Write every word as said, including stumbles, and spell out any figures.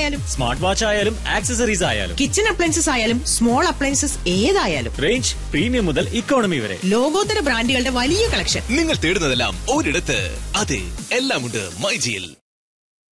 ആയാലും smart watch ആയാലും accessories ആയാലും കിച്ചൺ അപ്ലയൻസസ് ആയാലും സ്മോൾ അപ്ലയൻസസ് ഏതായാലും റേഞ്ച് പ്രീമിയം മുതൽ ഇക്കോണമി വരെ ലോകോത്തര ബ്രാൻഡുകളുടെ വലിയ കളക്ഷൻ. നിങ്ങൾ തേടുന്നതെല്ലാം ഒരിടത്ത്. അതെ, എല്ലാമുണ്ട് മൈജിയിൽ.